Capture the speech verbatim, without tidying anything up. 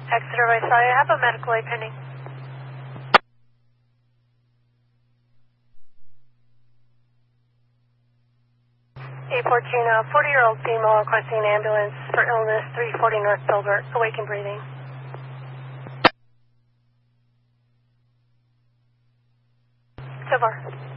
Exeter Visalia, I have a medical aid pending. eight fourteen, a forty-year-old female requesting an ambulance for illness, three forty North Filbert, awake and breathing. So far.